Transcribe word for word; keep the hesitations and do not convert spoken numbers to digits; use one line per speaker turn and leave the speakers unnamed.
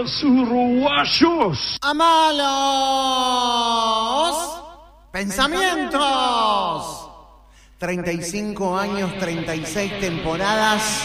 los uruguayos.
A malos pensamientos. treinta y cinco años, treinta y seis temporadas.